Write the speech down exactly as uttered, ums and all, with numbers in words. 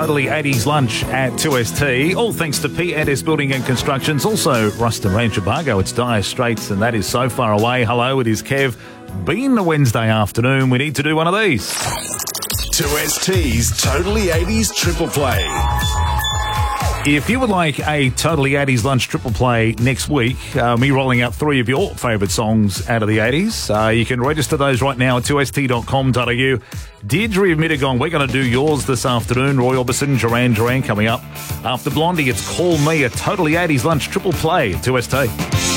Totally eighties lunch at two S T. All thanks to P and S Building and Constructions. Also, Ruston Ranch Bargo. It's Dire Straits, and that is so far away. Hello, it is Kev. Being a Wednesday afternoon, we need to do one of these. two S T's Totally eighties Triple Play. If you would like a Totally eighties lunch triple play next week, uh, me rolling out three of your favourite songs out of the eighties, uh, you can register those right now at two S T dot com dot a u. Deirdre of Mittagong, we're going to do yours this afternoon. Roy Orbison, Duran Duran coming up. After Blondie, it's Call Me, a Totally eighties lunch triple play at two S T.